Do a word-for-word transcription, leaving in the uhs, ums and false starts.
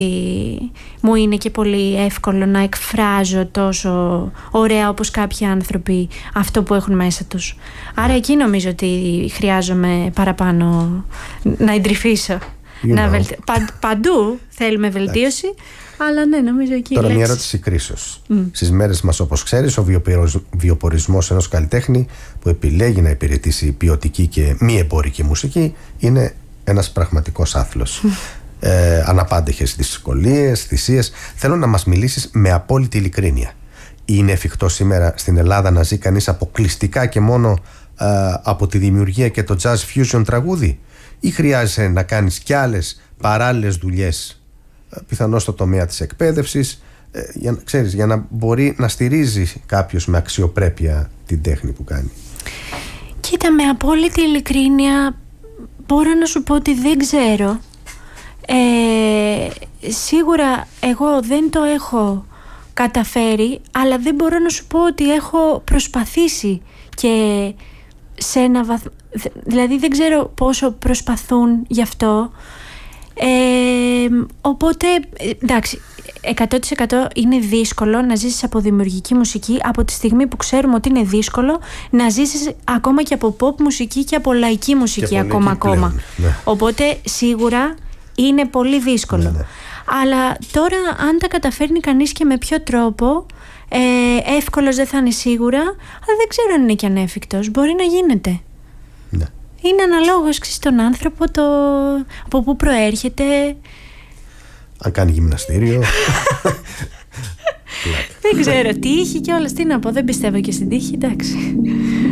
μου είναι και πολύ εύκολο να εκφράζω τόσο ωραία όπως κάποιοι άνθρωποι αυτό που έχουν μέσα τους. Άρα εκεί νομίζω ότι χρειάζομαι παραπάνω να εντρυφήσω. You know. να βελτι... Πα, παντού θέλουμε βελτίωση, αλλά ναι, νομίζω εκεί. Τώρα, λέξη. μια ερώτηση κρίσεως. Mm. Στις μέρες μας, όπως ξέρεις, ο βιοπορισμός ενός καλλιτέχνη που επιλέγει να υπηρετήσει ποιοτική και μη εμπορική μουσική είναι ένας πραγματικός άθλος. Mm. Ε, αναπάντεχες δυσκολίες, θυσίες. Θέλω να μας μιλήσεις με απόλυτη ειλικρίνεια. Είναι εφικτό σήμερα στην Ελλάδα να ζει κανείς αποκλειστικά και μόνο ε, από τη δημιουργία και το jazz fusion τραγούδι, ή χρειάζεσαι να κάνεις κι άλλες παράλληλες δουλειές, ε, πιθανώς στο τομέα της εκπαίδευσης, ε, για, ξέρεις, για να μπορεί να στηρίζει κάποιος με αξιοπρέπεια την τέχνη που κάνει? Κοίτα, με απόλυτη ειλικρίνεια μπορώ να σου πω ότι δεν ξέρω. Ε, σίγουρα εγώ δεν το έχω καταφέρει, αλλά δεν μπορώ να σου πω ότι έχω προσπαθήσει και σε ένα βαθμό, δηλαδή δεν ξέρω πόσο προσπαθούν γι' αυτό, ε, οπότε εντάξει, εκατό τοις εκατό είναι δύσκολο να ζήσεις από δημιουργική μουσική, από τη στιγμή που ξέρουμε ότι είναι δύσκολο να ζήσεις ακόμα και από pop μουσική και από λαϊκή μουσική ακόμα ακόμα. Ναι. Οπότε σίγουρα είναι πολύ δύσκολο. Ναι, ναι. Αλλά τώρα αν τα καταφέρνει κανείς και με ποιο τρόπο, ε, εύκολος δεν θα είναι σίγουρα, αλλά δεν ξέρω αν είναι και ανέφικτος. Μπορεί να γίνεται. Ναι. Είναι αναλόγως στον άνθρωπο, το, από πού προέρχεται. Αν κάνει γυμναστήριο. Δεν ξέρω, τύχη και όλα. Τι να πω, δεν πιστεύω και στην τύχη, εντάξει.